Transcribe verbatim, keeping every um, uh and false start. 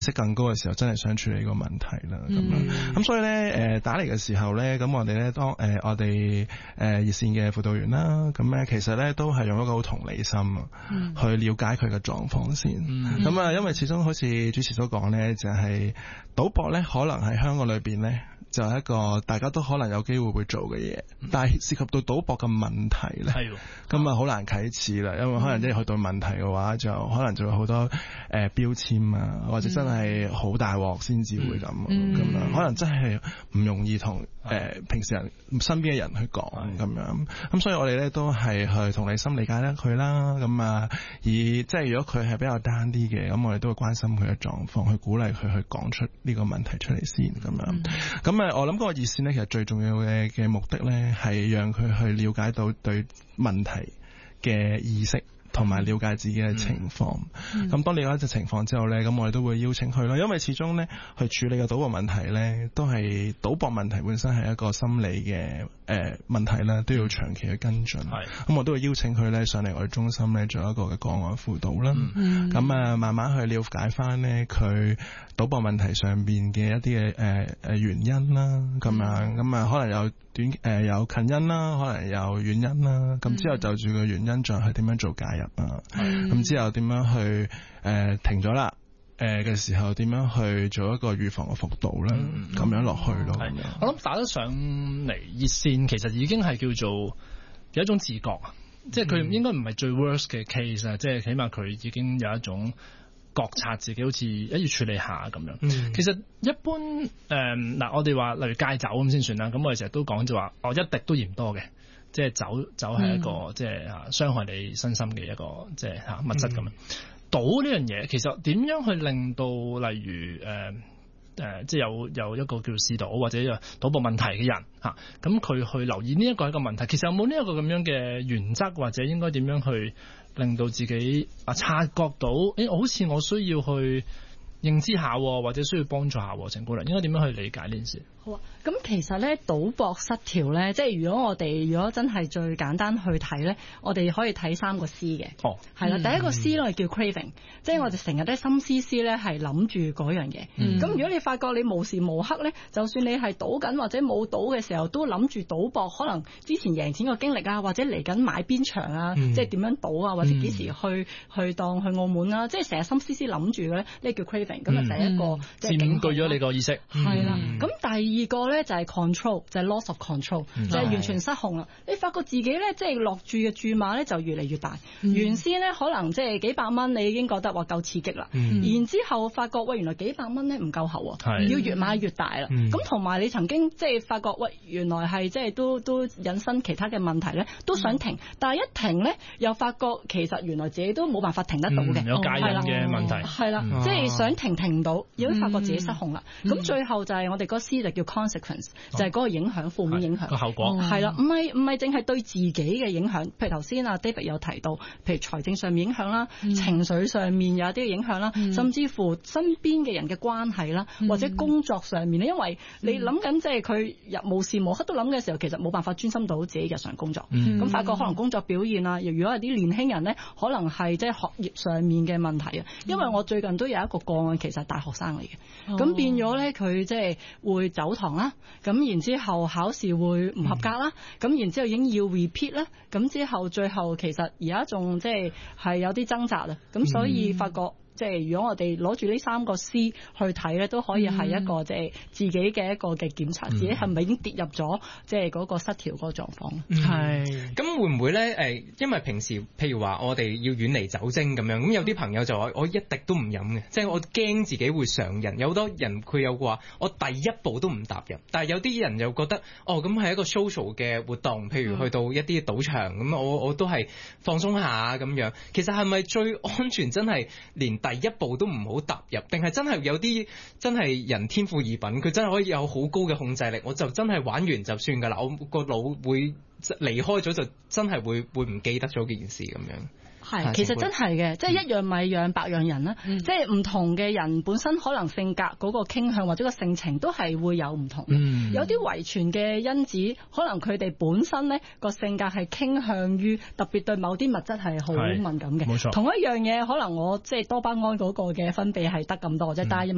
識更高嘅時候，真係想處理呢個問題啦。咁樣咁所以咧，誒打嚟嘅時候咧，咁我哋咧當誒我哋誒熱線嘅輔導員啦，咁咧其實咧都係用一個好同理心啊，嗯、去了解佢嘅狀況先。咁啊、嗯，因為始終好似主持所講咧，就係賭博咧，可能喺香港裏邊咧。就係一個大家都可能有機會會做嘅嘢，嗯、但係涉及到賭博嘅問題咧，咁啊好難啟齒啦，因為可能一去到問題嘅話，就可能就會好多誒、呃、標籤啊，或者真係好大鑊先至會咁，咁、嗯、樣可能真係唔容易同誒、呃、平時人身邊嘅人去講咁樣，咁所以我哋咧都係去同理心理解咧佢啦，咁啊而即係如果佢係比較單啲嘅，咁我哋都會關心佢嘅狀況，去鼓勵佢去講出呢個問題出嚟先咁樣，咁、嗯我諗嗰個熱線咧，其實最重要嘅嘅目的咧，係讓佢去了解到對問題嘅意識，同埋了解自己嘅情況。咁、嗯、當了解咗情況之後咧，咁我哋都會邀請佢咯。因為始終咧，去處理嘅賭博問題咧，都係賭博問題本身係一個心理嘅誒、呃、問題啦，都要長期去跟進。咁、嗯、我都會邀請佢咧上嚟我哋中心咧做一個嘅個案輔導啦。咁啊、嗯，慢慢去了解翻咧佢賭博問題上邊嘅一啲嘅誒誒原因啦。咁樣咁啊，可能有短誒、呃、有近因啦，可能有遠因啦。咁、嗯、之後就住個原因再去點樣做介入啊？咁、嗯、之後點樣去誒、呃、停咗啦？誒、呃、嘅時候點樣去做一個預防嘅輔導咧？咁、嗯、樣落去咯。 係，我諗打得上嚟熱線，其實已經係叫做有一種自覺啊，嗯、即係佢應該唔係最 worst 嘅 case 啊，即係起碼佢已經有一種覺察自己好似一要處理下咁樣。嗯、其實一般誒嗱、呃，我哋話例如戒酒咁先算啦。咁我哋成日都講就話，哦一滴都嫌多嘅。即係酒，酒係一個、嗯、即係嚇傷害你身心嘅一個即係嚇物質咁樣。嗯、賭呢樣嘢其實點樣去令到例如誒誒、呃呃、即係有有一個叫試賭或者賭博問題嘅人嚇，咁、啊、佢去留意呢一個係一個問題。其實有冇呢一個咁樣嘅原則，或者應該點樣去令到自己啊察覺到誒、欸，好似我需要去認知下，或者需要幫助下陳姑娘，應該點樣去理解呢件事？ 好啊，咁其實咧賭博失調咧，即係如果我哋如果真係最簡單去睇咧，我哋可以睇三個 C 嘅。哦，係啦，第一個 C 咧係叫 craving，、嗯、即係我哋成日都心思思咧係諗住嗰樣嘢。咁、嗯、如果你發覺你無時無刻咧，就算你係賭緊或者冇賭嘅時候，都諗住賭博，可能之前贏錢個經歷啊，或者嚟緊買邊場啊，嗯、即係點樣賭啊，或者幾時去、嗯、去當去澳門啊，即係成日心思思諗住嘅咧，呢個叫 craving。咁啊，第一個、嗯、即係佔據咗你個意識。係啦，咁第二個咧就係 control，就係 loss of control，、嗯、就係完全失控啦。你發覺自己咧，即係落注嘅注碼咧就越嚟越大。嗯、原先咧可能即係幾百蚊，你已經覺得話夠刺激啦。嗯、然之後發覺喂，原來幾百蚊咧唔夠喉啊，嗯、要越買越大啦。咁同埋你曾經即係發覺喂，原來係即係都都引申其他嘅問題咧，都想停，嗯、但係一停咧又發覺其實原來自己都冇辦法停得到嘅、嗯，有戒癮嘅問題。係啦，即係想停停唔到，亦都發覺自己失控啦。咁、嗯、最後就係我哋嗰個 C 就叫 consequence。就係嗰個影響，負面影響個後果係啦，唔係唔係淨係對自己嘅影響，譬如頭先阿 David 有提到，譬如財政上面影響啦，嗯、情緒上面有一啲嘅影響啦，嗯、甚至乎身邊嘅人嘅關係啦，嗯、或者工作上面咧，因為你諗緊即係佢無時無刻都諗嘅時候，其實冇辦法專心到自己日常工作，咁、嗯、發覺可能工作表現啊，如果係啲年輕人咧，可能係即係學業上面嘅問題啊，因為我最近都有一個個案，其實係大學生嚟嘅，咁、哦、變咗咧佢即係會走堂啦，咁然之後考試會唔合格啦，咁、嗯、然之後已經要 repeat 啦，咁之後最後其實而家仲即係係有啲掙扎啊，咁所以發覺。即係如果我哋攞住呢三個 C 去睇咧，都可以係一個即係自己嘅一個嘅檢查，嗯、自己係咪已經跌入咗即係嗰個失調嗰個狀況？ 係、嗯。咁會唔會咧？誒，因為平時譬如話我哋要遠離酒精咁樣，咁有啲朋友就話我一滴都唔飲嘅，即係我驚自己會上癮。有好多人佢有話我第一步都唔踏入，但係有啲人又覺得哦，咁係一個 social 嘅活動，譬如去到一啲賭場咁，我我都係放鬆下咁樣。其實係咪最安全？真係連第一步都唔好踏入，定係真係有啲真係人天賦異稟，佢真係可以有好高嘅控制力，我就真係玩完就算㗎啦，我個腦會離開咗就真係會會唔記得咗件事咁樣。 係，其實真係嘅，即係一樣米養百樣人啦。嗯、即係唔同嘅人本身可能性格嗰個傾向或者個性情都係會有唔同。嗯、有啲遺傳嘅因子，可能佢哋本身咧個性格係傾向於特別對某啲物質係好敏感嘅。冇錯。同一樣嘢，可能我即係多巴胺嗰個嘅分泌係得咁多啫，嗯、但係